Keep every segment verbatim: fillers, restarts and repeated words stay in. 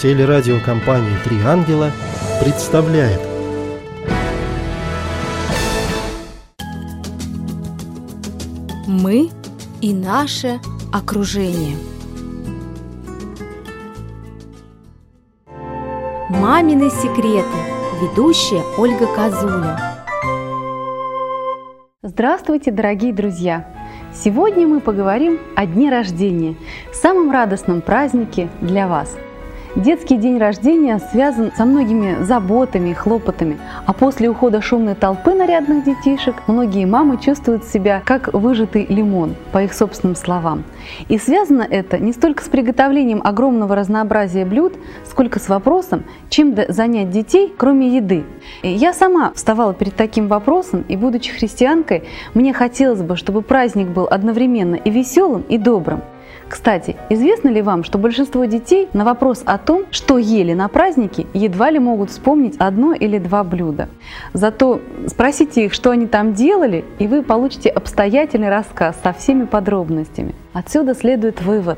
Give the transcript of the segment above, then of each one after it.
Телерадиокомпания «Три ангела» представляет. Мы и наше окружение. Мамины секреты. Ведущая Ольга Козуля. Здравствуйте, дорогие друзья! Сегодня мы поговорим о дне рождения, самом радостном празднике для вас. Детский день рождения связан со многими заботами и хлопотами, а после ухода шумной толпы нарядных детишек многие мамы чувствуют себя как выжатый лимон, по их собственным словам. И связано это не столько с приготовлением огромного разнообразия блюд, сколько с вопросом, чем занять детей, кроме еды. И я сама вставала перед таким вопросом, и, будучи христианкой, мне хотелось бы, чтобы праздник был одновременно и веселым, и добрым. Кстати, известно ли вам, что большинство детей на вопрос о том, что ели на празднике, едва ли могут вспомнить одно или два блюда. Зато спросите их, что они там делали, и вы получите обстоятельный рассказ со всеми подробностями. Отсюда следует вывод: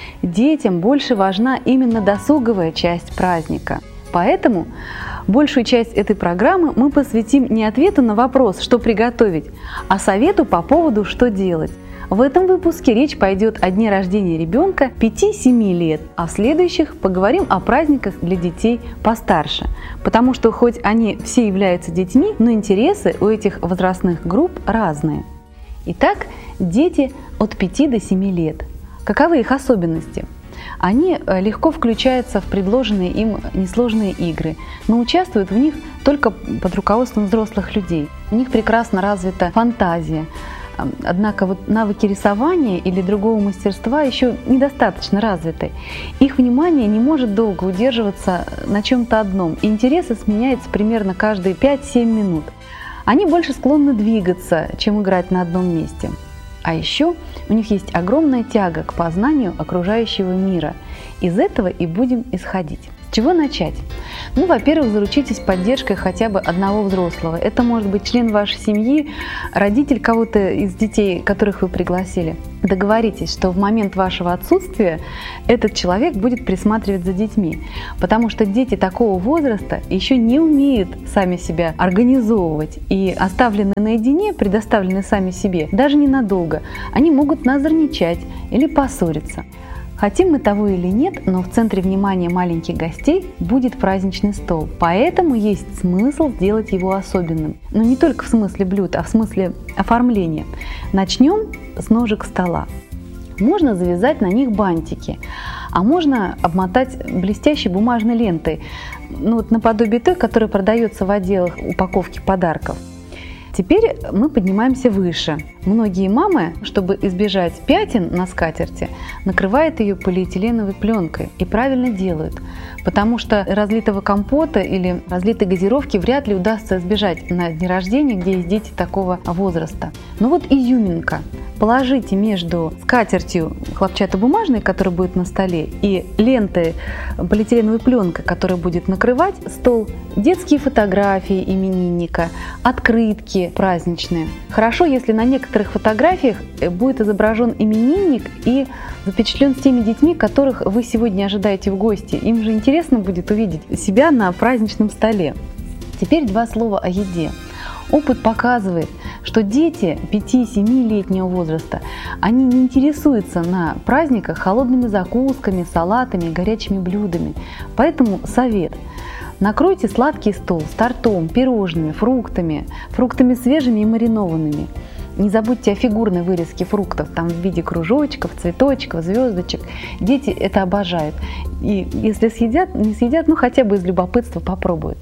детям больше важна именно досуговая часть праздника. Поэтому большую часть этой программы мы посвятим не ответу на вопрос, что приготовить, а совету по поводу, что делать. В этом выпуске речь пойдет о дне рождения ребенка пяти-семи лет, а в следующих поговорим о праздниках для детей постарше, потому что хоть они все являются детьми, но интересы у этих возрастных групп разные. Итак, дети от пяти до семи лет. Каковы их особенности? Они легко включаются в предложенные им несложные игры, но участвуют в них только под руководством взрослых людей. У них прекрасно развита фантазия. Однако вот навыки рисования или другого мастерства еще недостаточно развиты. Их внимание не может долго удерживаться на чем-то одном, и интересы сменяются примерно каждые пять-семь минут. Они больше склонны двигаться, чем играть на одном месте. А еще у них есть огромная тяга к познанию окружающего мира. Из этого и будем исходить. С чего начать? Ну, во-первых, заручитесь поддержкой хотя бы одного взрослого. Это может быть член вашей семьи, родитель кого-то из детей, которых вы пригласили. Договоритесь, что в момент вашего отсутствия этот человек будет присматривать за детьми, потому что дети такого возраста еще не умеют сами себя организовывать, и оставленные наедине, предоставленные сами себе, даже ненадолго, они могут назорничать или поссориться. Хотим мы того или нет, но в центре внимания маленьких гостей будет праздничный стол, поэтому есть смысл сделать его особенным. Но не только в смысле блюд, а в смысле оформления. Начнем с ножек стола. Можно завязать на них бантики, а можно обмотать блестящей бумажной лентой, ну вот наподобие той, которая продается в отделах упаковки подарков. Теперь мы поднимаемся выше. Многие мамы, чтобы избежать пятен на скатерти, накрывают ее полиэтиленовой пленкой. И правильно делают, потому что разлитого компота или разлитой газировки вряд ли удастся избежать на дне рождения, где есть дети такого возраста. Но вот изюминка. Положите между скатертью хлопчатобумажной, которая будет на столе, и лентой полиэтиленовой пленкой, которая будет накрывать стол, детские фотографии именинника, открытки праздничные. Хорошо, если на некоторых фотографиях будет изображен именинник и запечатлен с теми детьми, которых вы сегодня ожидаете в гости. Им же интересно будет увидеть себя на праздничном столе. Теперь два слова о еде. Опыт показывает, что дети пяти-семилетнего возраста, они не интересуются на праздниках холодными закусками, салатами, горячими блюдами. Поэтому совет. Накройте сладкий стол с тортом, пирожными, фруктами, фруктами свежими и маринованными. Не забудьте о фигурной вырезке фруктов, там в виде кружочков, цветочков, звездочек. Дети это обожают. И если съедят, не съедят, ну хотя бы из любопытства попробуют.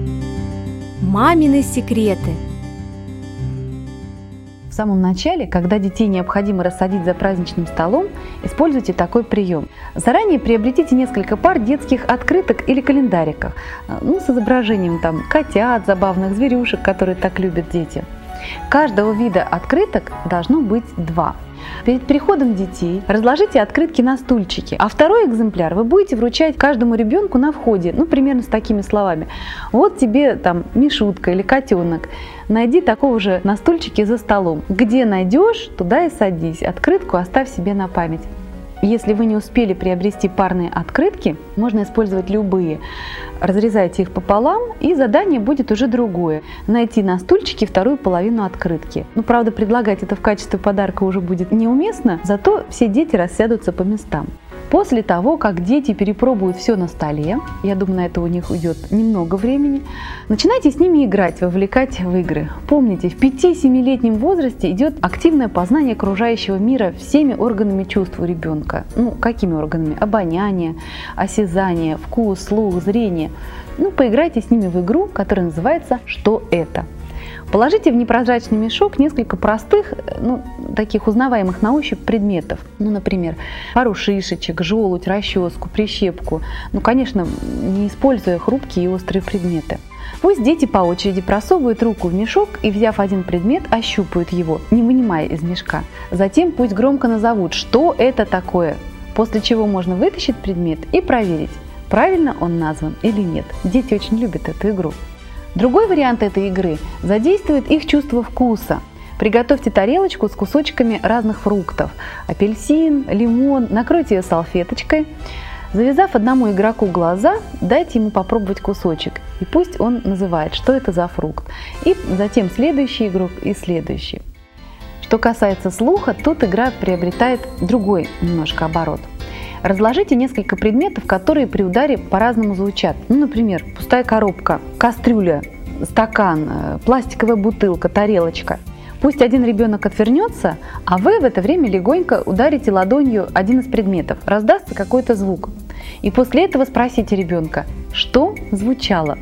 Мамины секреты. В самом начале, когда детей необходимо рассадить за праздничным столом, используйте такой прием. Заранее приобретите несколько пар детских открыток или календариков, ну, с изображением там котят, забавных зверюшек, которые так любят дети. Каждого вида открыток должно быть два. Перед приходом детей разложите открытки на стульчике, а второй экземпляр вы будете вручать каждому ребенку на входе, ну, примерно с такими словами. Вот тебе там Мишутка или котенок, найди такого же на стульчике за столом. Где найдешь, туда и садись, открытку оставь себе на память. Если вы не успели приобрести парные открытки, можно использовать любые. Разрезайте их пополам, и задание будет уже другое. Найти на стульчике вторую половину открытки. Ну, правда, предлагать это в качестве подарка уже будет неуместно, зато все дети рассядутся по местам. После того, как дети перепробуют все на столе, я думаю, на это у них уйдет немного времени, начинайте с ними играть, вовлекать в игры. Помните, в пяти-семилетнем возрасте идет активное познание окружающего мира всеми органами чувств у ребенка. Ну, какими органами? Обоняние, осязание, вкус, слух, зрение. Ну, поиграйте с ними в игру, которая называется «Что это?». Положите в непрозрачный мешок несколько простых, ну, таких узнаваемых на ощупь предметов. Ну, например, пару шишечек, желудь, расческу, прищепку. Ну, конечно, не используя хрупкие и острые предметы. Пусть дети по очереди просовывают руку в мешок и, взяв один предмет, ощупают его, не вынимая из мешка. Затем пусть громко назовут, что это такое, после чего можно вытащить предмет и проверить, правильно он назван или нет. Дети очень любят эту игру. Другой вариант этой игры задействует их чувство вкуса. Приготовьте тарелочку с кусочками разных фруктов. Апельсин, лимон, накройте ее салфеточкой. Завязав одному игроку глаза, дайте ему попробовать кусочек. И пусть он называет, что это за фрукт. И затем следующий игрок и следующий. Что касается слуха, тут игра приобретает другой немножко оборот. Разложите несколько предметов, которые при ударе по-разному звучат. Ну, например, пустая коробка, кастрюля, стакан, пластиковая бутылка, тарелочка. Пусть один ребенок отвернется, а вы в это время легонько ударите ладонью один из предметов. Раздастся какой-то звук. И после этого спросите ребенка, что звучало.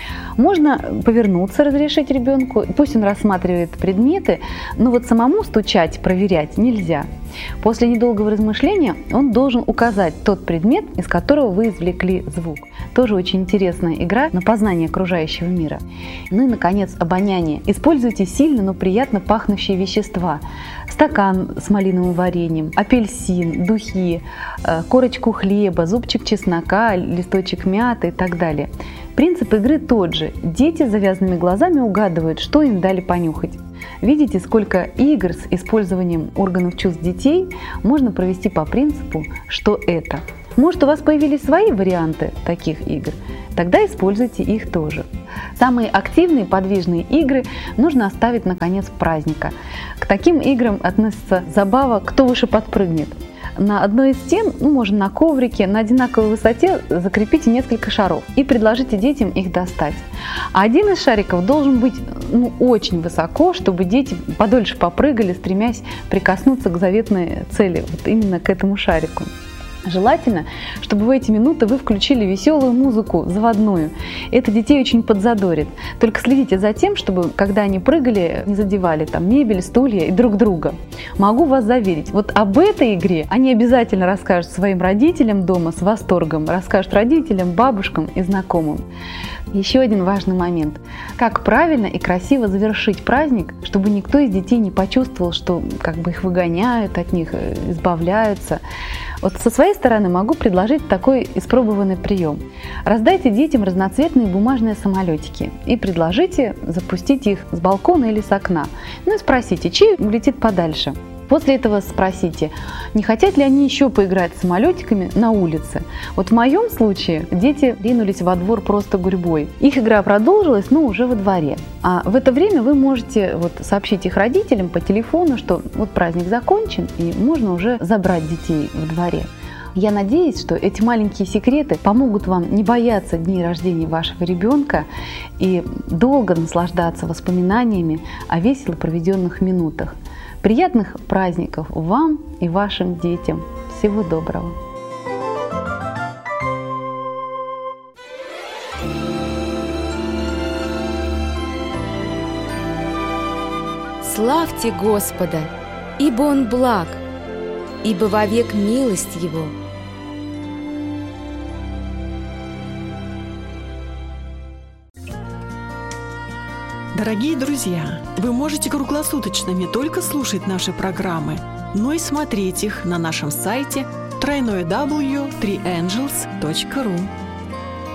Можно повернуться, разрешить ребенку, пусть он рассматривает предметы, но вот самому стучать, проверять нельзя. После недолгого размышления он должен указать тот предмет, из которого вы извлекли звук. Тоже очень интересная игра на познание окружающего мира. Ну и, наконец, обоняние. Используйте сильно, но приятно пахнущие вещества. Стакан с малиновым вареньем, апельсин, духи, корочку хлеба, зубчик чеснока, листочек мяты и так далее. Принцип игры тот же. Дети с завязанными глазами угадывают, что им дали понюхать. Видите, сколько игр с использованием органов чувств детей можно провести по принципу «что это?». Может, у вас появились свои варианты таких игр? Тогда используйте их тоже. Самые активные подвижные игры нужно оставить на конец праздника. К таким играм относится забава «Кто выше подпрыгнет?». На одной из стен, ну, можно на коврике, на одинаковой высоте закрепите несколько шаров и предложите детям их достать. А один из шариков должен быть, ну, очень высоко, чтобы дети подольше попрыгали, стремясь прикоснуться к заветной цели, вот именно к этому шарику. Желательно, чтобы в эти минуты вы включили веселую музыку, заводную. Это детей очень подзадорит. Только следите за тем, чтобы, когда они прыгали, не задевали там мебель, стулья и друг друга. Могу вас заверить, вот об этой игре они обязательно расскажут своим родителям дома с восторгом, расскажут родителям, бабушкам и знакомым. Еще один важный момент. Как правильно и красиво завершить праздник, чтобы никто из детей не почувствовал, что как бы их выгоняют от них, избавляются. Вот со своей стороны могу предложить такой испробованный прием. Раздайте детям разноцветные бумажные самолетики и предложите запустить их с балкона или с окна. Ну и спросите, чей улетит подальше. После этого спросите, не хотят ли они еще поиграть с самолетиками на улице. Вот в моем случае дети ринулись во двор просто гурьбой. Их игра продолжилась, но уже во дворе. А в это время вы можете вот сообщить их родителям по телефону, что вот праздник закончен и можно уже забрать детей в дворе. Я надеюсь, что эти маленькие секреты помогут вам не бояться дней рождения вашего ребенка и долго наслаждаться воспоминаниями о весело проведенных минутах. Приятных праздников вам и вашим детям. Всего доброго! Славьте Господа, ибо Он благ, ибо вовек милость Его. Дорогие друзья, вы можете круглосуточно не только слушать наши программы, но и смотреть их на нашем сайте дабл ю дабл ю дабл ю точка три энджелс точка ру.